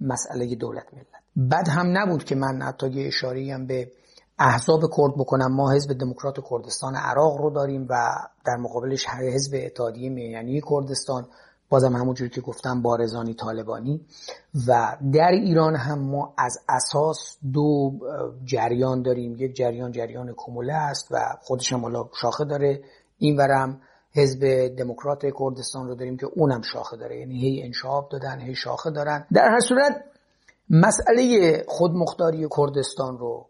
مسئله دولت ملت. بعد هم نبود که من حتی یه اشاره‌ای هم به احزاب کرد بکنم. ما حزب دموکرات کردستان عراق رو داریم و در مقابلش حزب اتحادیه میهنی کردستان، بازم همونجوری که گفتم بارزانی طالبانی. و در ایران هم ما از اساس دو جریان داریم. یک جریان کموله است و خودش هم حالا شاخه داره، اینورم حزب دموکرات کردستان رو داریم که اونم شاخه داره، یعنی هی انشعاب دادن هی شاخه دارن. در هر صورت مسئله خودمختاری کردستان رو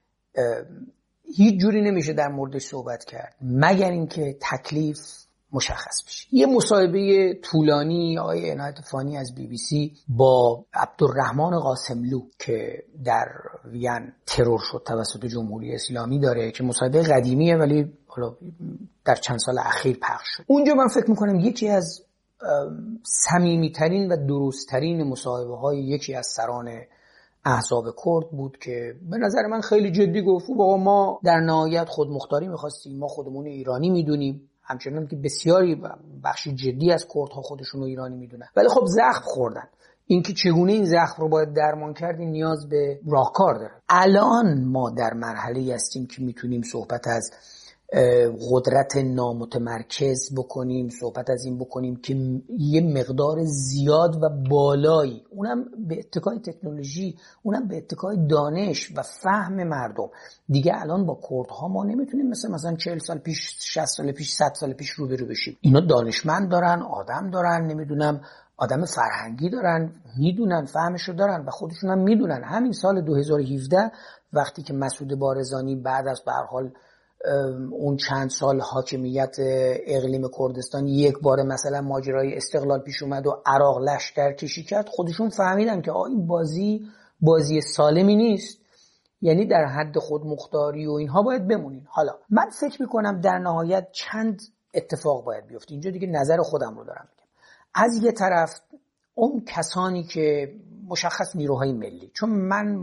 هیچ جوری نمیشه در موردش صحبت کرد مگر اینکه تکلیف مشخص بشه. یه مصاحبه طولانی آقای عنایت فانی از BBC با عبدالرحمن قاسملو که در وین ترور شد توسط جمهوری اسلامی داره، که مصاحبه قدیمیه ولی حالا در چند سال اخیر پخش شد. اونجا من فکر میکنم یکی از صمیمیترین و درستترین مصاحبه های یکی از سران احزاب کرد بود که به نظر من خیلی جدی گفت بابا ما در نهایت خودمختاری میخواستیم، ما خودمون ایرانی میدونیم، همچنان که بسیاری بخشی جدی از کردها خودشون رو ایرانی میدونن، ولی خب زخم خوردن. اینکه چگونه این زخم رو باید درمان کرد این نیاز به راهکار داره. الان ما در مرحله‌ای هستیم که میتونیم صحبت از قدرت نامتمرکز بکنیم، صحبت از این بکنیم که یه مقدار زیاد و بالایی، اونم به اتکای تکنولوژی، اونم به اتکای دانش و فهم مردم. دیگه الان با کردها ما نمیتونیم مثلا 40 سال پیش، 60 سال پیش، 100 سال پیش روبرو بشیم. اینا دانشمند دارن، آدم دارن، نمیدونم آدم فرهنگی دارن، میدونن، فهمشو دارن و خودشون هم میدونن. همین سال 2017 وقتی که مسعود بارزانی بعد از به هر حال اون چند سال حاکمیت اقلیم کردستان یک بار مثلا ماجرای استقلال پیش اومد و عراق لشکر کشی کرد، خودشون فهمیدن که این بازی سالمی نیست، یعنی در حد خودمختاری و اینها باید بمونین. حالا من فکر میکنم در نهایت چند اتفاق باید بیفته. اینجا دیگه نظر خودم رو دارم میگم. از یه طرف اون کسانی که مشخص نیروهای ملی، چون من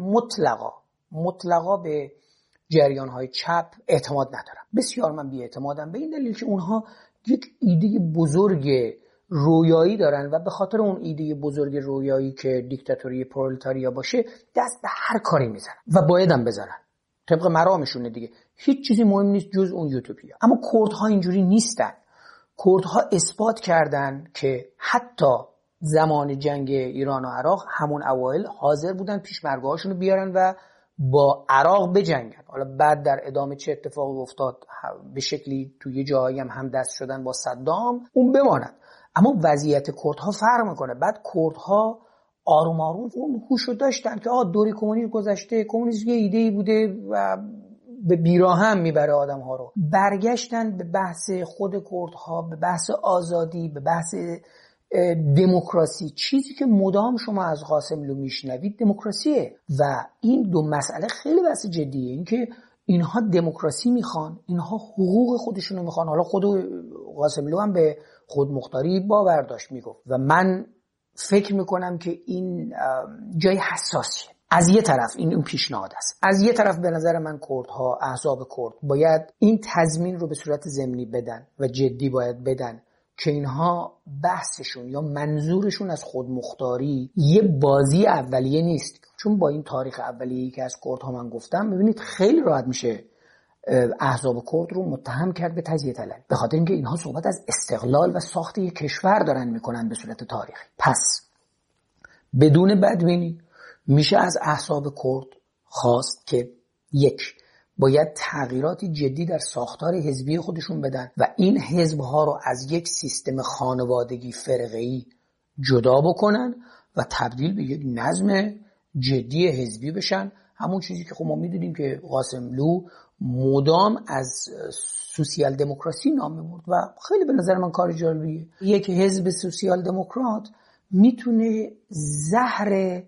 مطلقا به جریان‌های چپ اعتماد ندارم، بسیار من بی‌اعتمادم، به این دلیل که اونها یک ایده بزرگ رویایی دارن و به خاطر اون ایده بزرگ رویایی که دیکتاتوری پرولتاریا باشه دست به هر کاری میزنن و بایدم بزنن، طبق مرامشونه دیگه. هیچ چیزی مهم نیست جز اون یوتوپیا. اما کردها اینجوری نیستن. کردها اثبات کردن که حتی زمان جنگ ایران و عراق همون اوایل حاضر بودن پیشمرگه‌هاشون رو بیارن و با عراق بجنگن. حالا بعد در ادامه چه اتفاقی افتاد، به شکلی توی جایی هم دست شدن با صدام، اون بماند. اما وضعیت کردها فرق میکنه. بعد کردها آروم آروم اون هوشو داشتن که دوره کمونیسم گذشته، کمونیسم یه ایده‌ای بوده و به بیراهم میبره آدم‌ها رو. برگشتن به بحث خود کردها، به بحث آزادی، به بحث دموکراسی. چیزی که مدام شما از قاسملو میشنوید دموکراسیه و این دو مسئله خیلی بحث جدیه. این که اینها دموکراسی میخوان، اینها حقوق خودشونو میخوان. حالا خود قاسملو هم به خودمختاری باور داشت میگفت و من فکر میکنم که این جای حساسیه. از یه طرف این پیشنهاد است، از یه طرف به نظر من کردها، احزاب کرد باید این تضمین رو به صورت ضمنی بدن و جدی باید بدن که اینها بحثشون یا منظورشون از خودمختاری یه بازی اولیه نیست. چون با این تاریخ اولیه‌ای که از کردها من گفتم، ببینید خیلی راحت میشه احزاب کرد رو متهم کرد به تجزیه طلبی، به خاطر اینکه اینها صحبت از استقلال و ساخت یک کشور دارن میکنن به صورت تاریخی. پس بدون بدبینی میشه از احزاب کرد خواست که یک، باید تغییراتی جدی در ساختار حزبی خودشون بدن و این حزب‌ها رو از یک سیستم خانوادگی فرقه‌ای جدا بکنن و تبدیل به یک نظم جدی حزبی بشن. همون چیزی که خب ما میدونیم که قاسملو مدام از سوسیال دموکراسی نام میبرد و خیلی به نظر من کار جالبیه. یک حزب سوسیال دموکرات میتونه زهر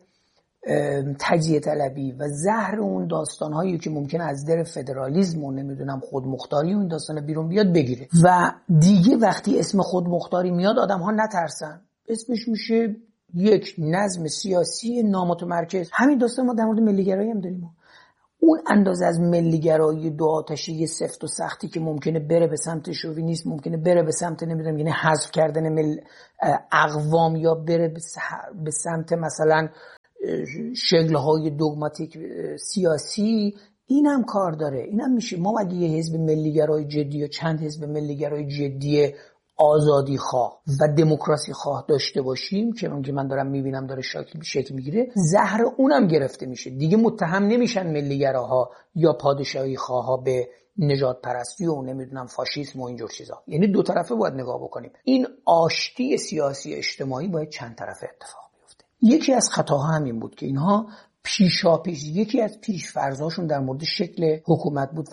تجزیه طلبی و زهر اون داستانهایی که ممکنه از در فدرالیسم و نمیدونم خودمختاری و این داستان بیرون بیاد بگیره و دیگه وقتی اسم خودمختاری میاد آدم ها نترسن. اسمش میشه یک نظم سیاسی نامتمرکز. همین داستان ما در مورد ملیگرایی هم داریم. اون اندازه از ملیگرایی دو آتشی سفت و سختی که ممکنه بره به سمت شووینیسم، ممکنه بره به سمت نمیدونم یعنی حذف کردن اقوام یا بره به سمت مثلا شکل‌های دوگماتیک سیاسی، این هم کار داره. این هم میشه ما اگه یه حزب ملیگرای جدی یا چند حزب ملیگرای جدی آزادی خواه و دموکراسی خواه داشته باشیم که من دارم میبینم داره شکل میگیره، زهر اونم گرفته میشه دیگه. متهم نمیشن ملیگراها یا پادشاهی خواها به نژاد پرستی و نمیدونم فاشیسم و اینجور چیزا. یعنی دو طرفه باید نگاه بکنیم. این آشتی سیاسی اجتماعی باید چند طرفه اتفاق بیفته. یکی از خطاها همین بود که اینها پیشاپیش یکی از پیش‌فرض‌هاشون در مورد شکل حکومت بود و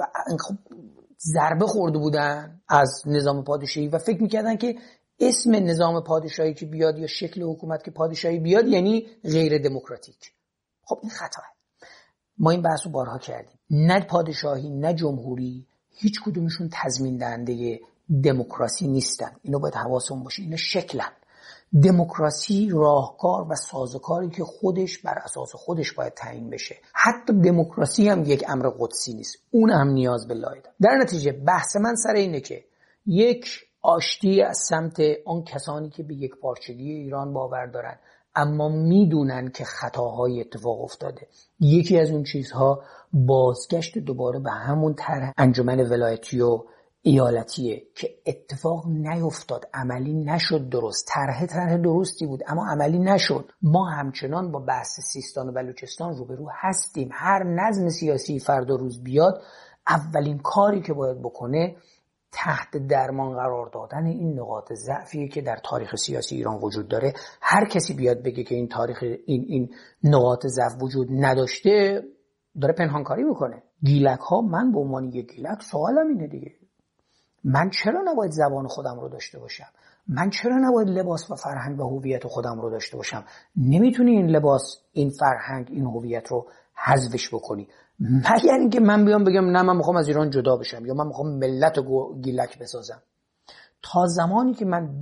ضربه خورده بودن از نظام پادشاهی و فکر میکردن که اسم نظام پادشاهی که بیاد یا شکل حکومت که پادشاهی بیاد یعنی غیر دموکراتیک. خب این خطاه. ما این بحث رو بارها کردیم. نه پادشاهی نه جمهوری هیچ کدومشون تضمین دهنده دموکراسی نیستن. اینو باید حواسمون باشه. اینا شکلن. دموکراسی راهکار و سازوکاری که خودش بر اساس خودش باید تعیین بشه. حتی دموکراسی هم یک امر قدسی نیست، اون هم نیاز به لایه داره. در نتیجه بحث من سر اینه که یک آشتی از سمت آن کسانی که به یک پارچگی ایران باور دارن اما میدونن که خطاهای اتفاق افتاده. یکی از اون چیزها بازگشت دوباره به همون طرح انجمن ولایتی و ایالتیه که اتفاق نیفتاد، عملی نشد. درست طرح درستی بود اما عملی نشد. ما همچنان با بحث سیستان و بلوچستان روبرو هستیم. هر نظم سیاسی فردا روز بیاد اولین کاری که باید بکنه تحت درمان قرار دادن این نقاط ضعفیه که در تاریخ سیاسی ایران وجود داره. هر کسی بیاد بگه که این تاریخ این نقاط ضعف وجود نداشته داره پنهانکاری میکنه. گیلک ها، من به عنوان یک گیلک سوالم اینه دیگه، من چرا نباید زبان خودم رو داشته باشم؟ من چرا نباید لباس و فرهنگ و هویت خودم رو داشته باشم؟ نمیتونی این لباس، این فرهنگ، این هویت رو حذفش بکنی مگر اینکه من بیام بگم نه من میخوام از ایران جدا بشم یا من میخوام ملت گیلک بسازم. تا زمانی که من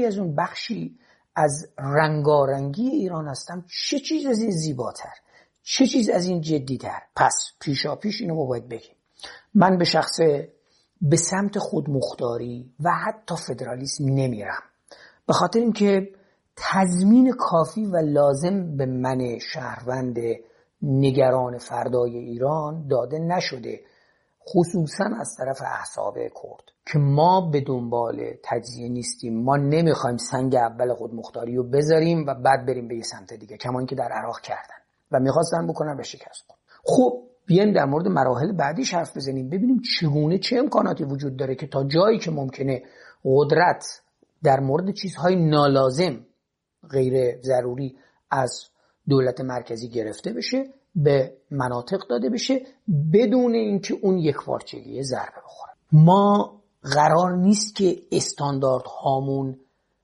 بخشی از رنگارنگی ایران هستم، چه چیز از این زیباتر، چه چیز از این جدیتر؟ پس پیشاپیش اینو باید بگیم. من به شخص به سمت خودمختاری و حتی فدرالیسم نمیرم، به خاطر اینکه تضمین کافی و لازم به من شهروند نگران فردای ایران داده نشده، خصوصا از طرف احزاب کرد که ما به دنبال تجزیه نیستیم. ما نمیخوایم سنگ اول خودمختاری رو بذاریم و بعد بریم به یه سمت دیگه، کما اینکه در عراق کردن و میخواستن بکنن به شکست خود. خب بیایم در مورد مراحل بعدیش حرف بزنیم، ببینیم چگونه چه امکاناتی وجود داره که تا جایی که ممکنه قدرت در مورد چیزهای نالازم غیر ضروری از دولت مرکزی گرفته بشه، به مناطق داده بشه بدون اینکه اون یک پارچگی ضربه بخوره. ما قرار نیست که استانداردهامون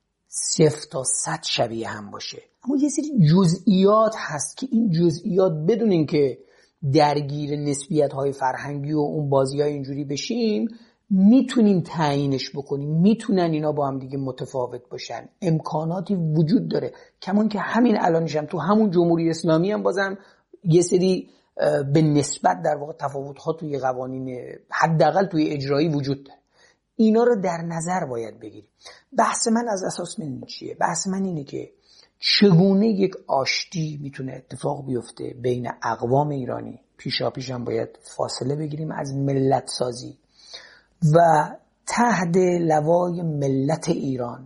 0 تا 100 شبیه هم باشه، اما یه سری جزئیات هست که این جزئیات بدون اینکه درگیر نسبیت‌های فرهنگی و اون بازی‌های اینجوری بشیم میتونیم تعیینش بکنیم. میتونن اینا با هم دیگه متفاوت باشن، امکاناتی وجود داره. کمان که همین الانش هم تو همون جمهوری اسلامی هم بازم یه سری به نسبت در واقع تفاوت‌ها توی قوانین حداقل توی اجرایی وجود داره. اینا رو در نظر باید بگیریم. بحث من از اساس من چیه؟ بحث من اینه که چگونه یک آشتی میتونه اتفاق بیفته بین اقوام ایرانی. پیشاپیش هم باید فاصله بگیریم از ملت سازی و تحت لوای ملت ایران،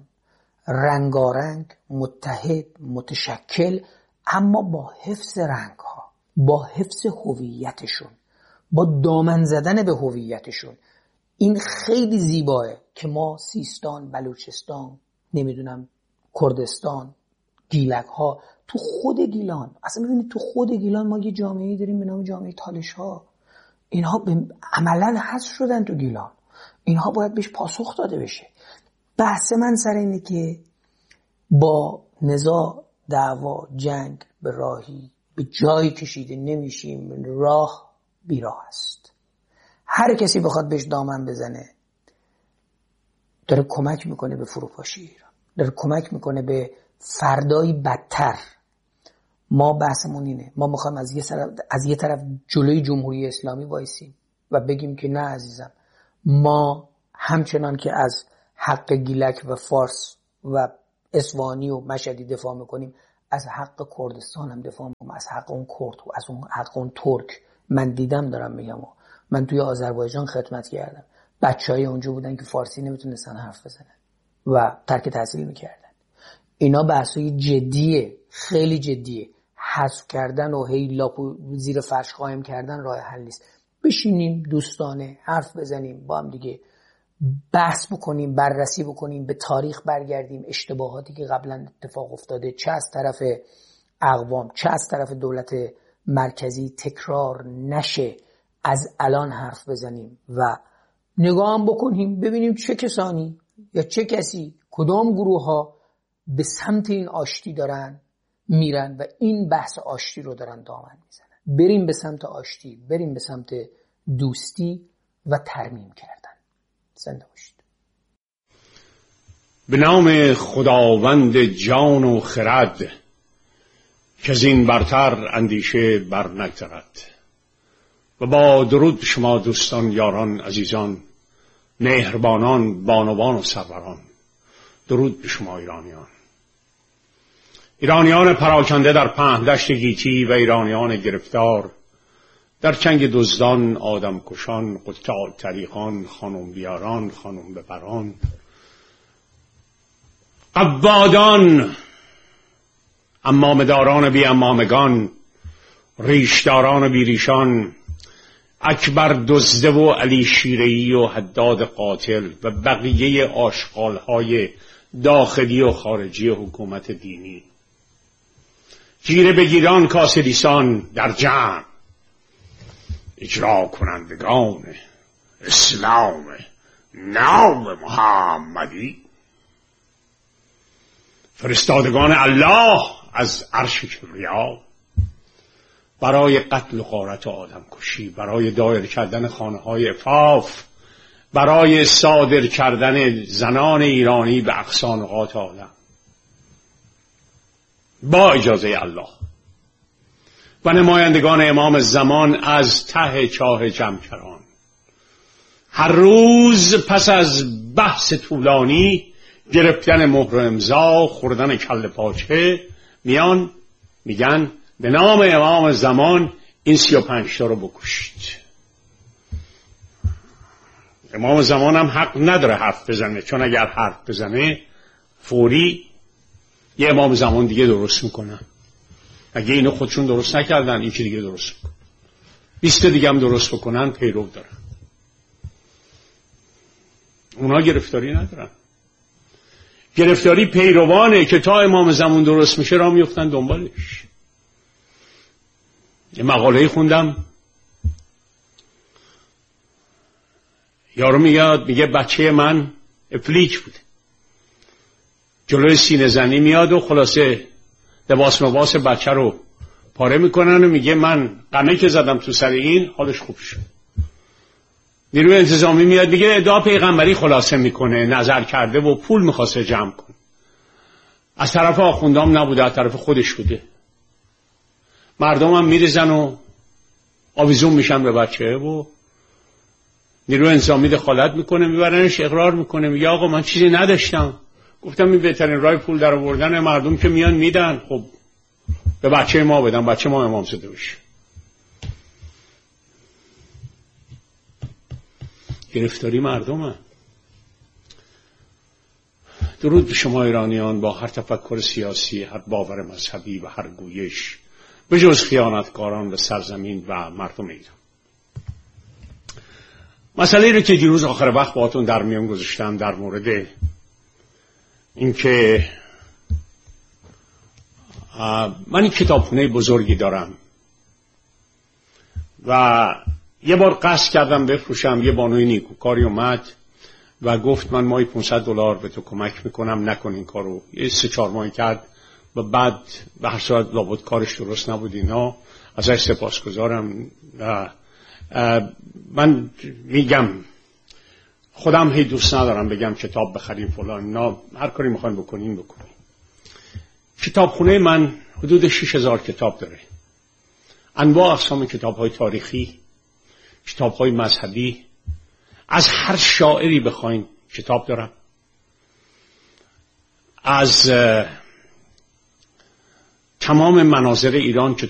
رنگارنگ، متحد، متشکل، اما با حفظ رنگ‌ها، با حفظ هویتشون، با دامن زدن به هویتشون. این خیلی زیباه که ما سیستان، بلوچستان، نمیدونم کردستان، گیلک ها، تو خود گیلان، اصلا ببینید تو خود گیلان ما یه جامعه‌ای داریم به نام جامعه تالش ها. اینها عملاً حذف شدن تو گیلان. اینها باید بهش پاسخ داده بشه. بحث من سر اینه که با نزاع، دعوا، جنگ به راهی به جایی کشیده نمیشیم. راه بیراه است. هر کسی بخواد بهش دامن بزنه داره کمک میکنه به فروپاشی ایران، داره کمک میکنه به فردایی بدتر. ما بحثمون اینه، ما میخوایم از یه طرف جلوی جمهوری اسلامی وایسیم و بگیم که نه عزیزم، ما همچنان که از حق گیلک و فارس و اصفهانی و مشهدی دفاع میکنیم، از حق کردستان هم دفاع میکنم، از حق اون کرد و از اون حق اون ترک. من دیدم، دارم میگم، من توی آذربایجان خدمت کردم، بچهای اونجا بودن که فارسی نمیتونستن حرف بزنن و ترک تحصیل میکردن. اینا بحثای جدیه، خیلی جدیه. حذف کردن و هی لاپو زیر فرش قایم کردن راه حل نیست. بشینیم دوستانه حرف بزنیم، با هم دیگه بحث بکنیم، بررسی بکنیم، به تاریخ برگردیم، اشتباهاتی که قبلا اتفاق افتاده چه از طرف اقوام چه از طرف دولت مرکزی تکرار نشه. از الان حرف بزنیم و نگاه هم بکنیم ببینیم چه کسانی یا چه کسی، کدام گروه ها به سمت این آشتی دارن میرن و این بحث آشتی رو دارن دامن میزنن. بریم به سمت آشتی، بریم به سمت دوستی و ترمیم کردن. زنده باشید. به نام خداوند جان و خرد که از این برتر اندیشه بر نگذرد. و با درود شما دوستان، یاران، عزیزان، مهربانان، بانوان و سروران، درود به شما ایرانیان پراکنده در پهن‌دشت گیتی و ایرانیان گرفتار در چنگ دزدان، آدم کشان، قطاع طریقان، خانم بیاران، خانم ببران، قوادان، امامداران بی امامگان، ریشداران بی ریشان، اکبر دزده و علی شیره‌ای و حداد قاتل و بقیه آشغال‌های داخلی و خارجی حکومت دینی، جیره بگیران کاسدیسان در جمع، اجرا کنندگان اسلام نام محمدی، فرستادگان الله از عرش کبریا برای قتل و غارت و آدم کشی، برای دایر کردن خانه های عفاف، برای صادر کردن زنان ایرانی به اقصی نقاط عالم با اجازه الله و نمایندگان امام زمان از ته چاه جمکران. هر روز پس از بحث طولانی، گرفتن مهر امضا، خوردن کله پاچه، میگن به نام امام زمان این 35 تا رو بکشید. امام زمان هم حق نداره حرف بزنه، چون اگر حرف بزنه فوری یه امام زمان دیگه درست میکنن. اگه اینو خودشون درست نکردن، این که دیگه درست میکنن، 20 دیگه هم درست بکنن، پیرو دارن. اونا گرفتاری ندارن. گرفتاری پیروانه که تا امام زمان درست میشه را میفتن دنبالش. یه مقاله خوندم، یارو میگه بچه من افلیچ بوده، جلوی سینه زنی میاد و خلاصه لباس بچه رو پاره میکنن و میگه من قمه که زدم تو سر این حالش خوب شد. نیروی انتظامی میاد میگه ادعا پیغمبری خلاصه میکنه، نظر کرده و پول میخواسته جمع کنه. از طرف آخوندام نبوده، از طرف خودش بوده. مردم هم میریزن و آویزون میشن به بچه و نیروی انتظامی دخالت میکنه، میبرنش اقرار میکنه، میگه آقا من چیزی نداشتم، گفتم این بهترین راه پول در آوردن، مردم که میان میدن، خب به بچه ما بدن، بچه ما امام زاده بشه. گرفتاری مردمه. درود به شما ایرانیان با هر تفکر سیاسی، هر باور مذهبی و هر گویش، به جز خیانتکاران به سرزمین و مردم ایران. مسئله رو که دیروز آخر وقت باهاتون در میان گذاشتم در مورد اینکه من این کتابخونه بزرگی دارم و یه بار قصد کردم بفروشم، یه بانوی نیکوکاری اومد و گفت من ماهی $500 به تو کمک میکنم، نکن این کارو. یه 3-4 ماهی کرد و بعد به هر صورت لابد کارش درست نبود. اینا ازش سپاسگزارم. من میگم خودم هی دوست ندارم بگم کتاب بخریم فلان، اینا هر کاری میخواین بکنین. کتابخونه من حدود 6000 کتاب داره، انواع اقسام کتاب‌های تاریخی، کتاب‌های مذهبی، از هر شاعری بخواین کتاب دارم، از تمام مناظر ایران که